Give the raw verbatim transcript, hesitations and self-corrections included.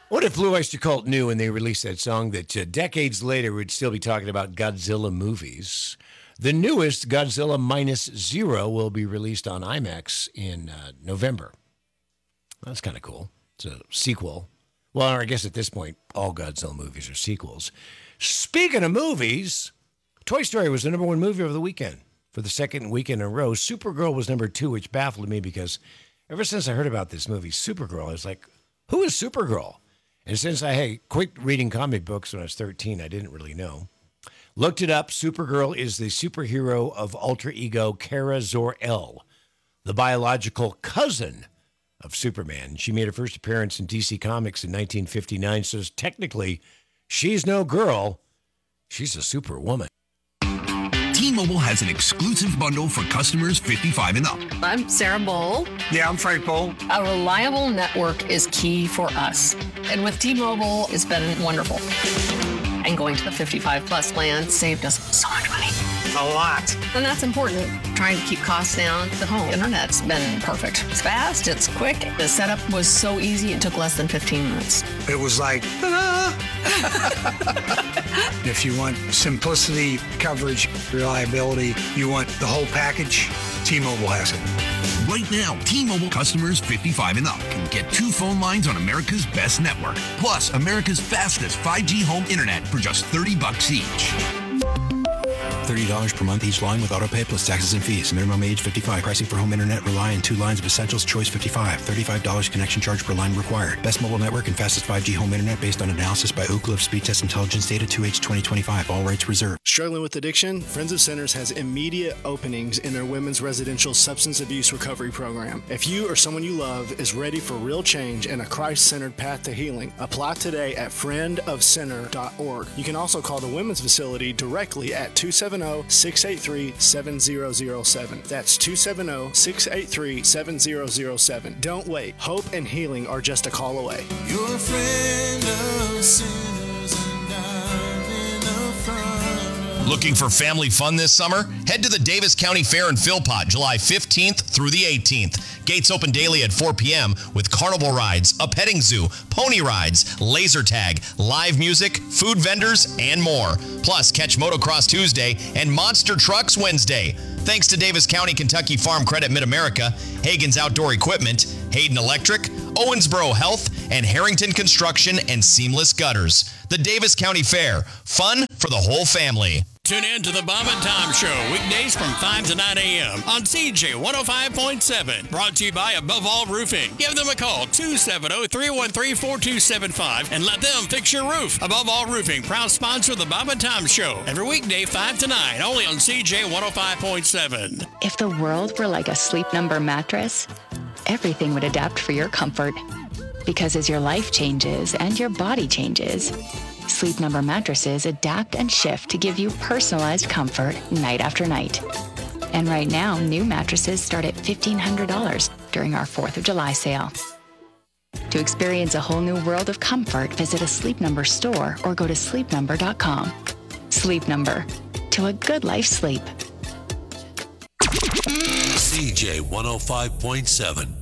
What if Blue Oyster Cult knew when they released that song that uh, decades later we'd still be talking about Godzilla movies? The newest Godzilla Minus Zero will be released on IMAX in uh, November. That's kind of cool. It's a sequel. Well, I guess at this point, all Godzilla movies are sequels. Speaking of movies, Toy Story was the number one movie of the weekend for the second weekend in a row. Supergirl was number two, which baffled me because ever since I heard about this movie, Supergirl, I was like, who is Supergirl? And since I hey, quit reading comic books when I was thirteen, I didn't really know. Looked it up. Supergirl is the superhero of alter ego Kara Zor-El, the biological cousin of Superman. She made her first appearance in D C Comics in nineteen fifty-nine, so technically, she's no girl. She's a superwoman. T-Mobile has an exclusive bundle for customers fifty-five and up. I'm Sarah Bowl. Yeah, I'm Frank Bowl. A reliable network is key for us. And with T-Mobile, it's been wonderful. And going to the fifty-five plus plan saved us so much money. A lot. And that's important. Trying to keep costs down. The home internet's been perfect. It's fast, it's quick. The setup was so easy, it took less than fifteen minutes. It was like, ta-da! If you want simplicity, coverage, reliability, you want the whole package, T-Mobile has it. Right now, T-Mobile customers fifty-five and up can get two phone lines on America's best network, plus America's fastest five G home internet for just thirty bucks each. thirty dollars per month each line with autopay plus taxes and fees. Minimum age fifty-five. Pricing for home internet rely on two lines of essentials. Choice fifty-five. thirty-five dollars connection charge per line required. Best mobile network and fastest five G home internet based on analysis by Oak Cliff Speed Test Intelligence Data two H twenty twenty-five. All rights reserved. Struggling with addiction? Friends of Sinners has immediate openings in their women's residential substance abuse recovery program. If you or someone you love is ready for real change and a Christ-centered path to healing, apply today at friend of sinner dot org. You can also call the women's facility directly at two seven zero, six eight three, seven zero zero seven. That's two seven zero, six eight three, seven zero zero seven. Don't wait. Hope and healing are just a call away. You're a friend of sinners and I'm in the front of... Looking for family fun this summer? Head to the Davis County Fair in Philpott, July fifteenth through the eighteenth. Gates open daily at four p.m. with carnival rides, a petting zoo, pony rides, laser tag, live music, food vendors, and more. Plus, catch Motocross Tuesday and Monster Trucks Wednesday. Thanks to Davis County Kentucky Farm Credit Mid-America, Hagen's Outdoor Equipment, Hayden Electric, Owensboro Health, and Harrington Construction and Seamless Gutters. The Davis County Fair. Fun for the whole family. Tune in to the Bob and Tom Show, weekdays from five to nine a.m. on C J one oh five point seven. Brought to you by Above All Roofing. Give them a call, two seven zero, three one three, four two seven five, and let them fix your roof. Above All Roofing, proud sponsor of the Bob and Tom Show. Every weekday, five to nine, only on C J one oh five point seven. If the world were like a Sleep Number mattress, everything would adapt for your comfort. Because as your life changes and your body changes, Sleep Number mattresses adapt and shift to give you personalized comfort night after night. And right now, new mattresses start at fifteen hundred dollars during our fourth of July sale. To experience a whole new world of comfort, visit a Sleep Number store or go to sleep number dot com. Sleep Number. To a good life sleep. C J one oh five point seven.